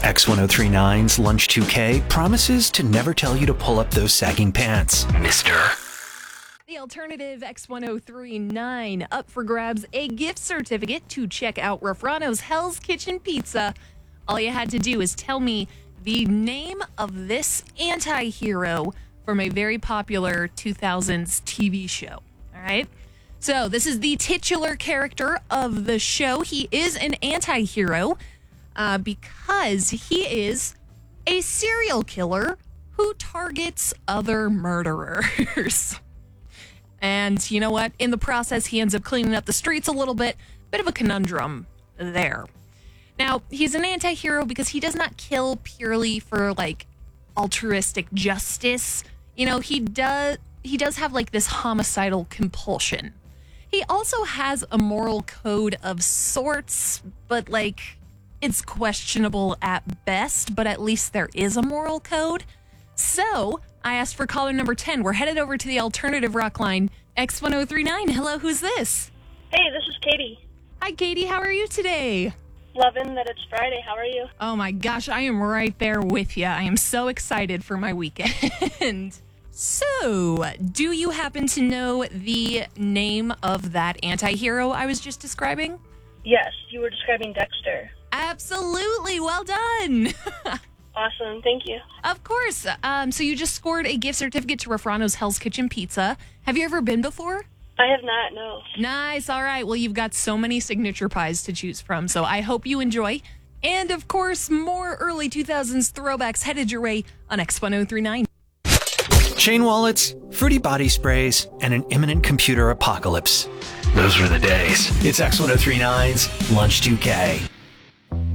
X1039's Lunch 2K promises to never tell you to pull up those sagging pants, mister. The alternative X1039 up for grabs a gift certificate to check out Raffrano's Hell's Kitchen Pizza. All you had to do is tell me the name of this anti-hero from a very popular 2000s TV show. All right? So this is the titular character of the show. He is an anti-hero because he is a serial killer who targets other murderers. And you know what? In the process, he ends up cleaning up the streets a little bit. Bit of a conundrum there. Now, he's an anti-hero because he does not kill purely for, like, altruistic justice. You know, he does have, like, this homicidal compulsion. He also has a moral code of sorts, but, like, it's questionable at best, but at least there is a moral code. So, I asked for caller number 10. We're headed over to the alternative rock line, X1039. Hello, who's this? Hey, this is Katie. Hi, Katie. How are you today? Loving that it's Friday. How are you? Oh my gosh, I am right there with you. I am so excited for my weekend. So, do you happen to know the name of that anti-hero I was just describing? Yes, you were describing Dexter. Absolutely. Well done. Awesome. Thank you. Of course. So you just scored a gift certificate to Raffrano's Hell's Kitchen Pizza. Have you ever been before? I have not, no. Nice. All right. Well, you've got so many signature pies to choose from, so I hope you enjoy. And, of course, more early 2000s throwbacks headed your way on X1039. Chain wallets, fruity body sprays, and an imminent computer apocalypse. Those were the days. It's X1039's Lunch 2K.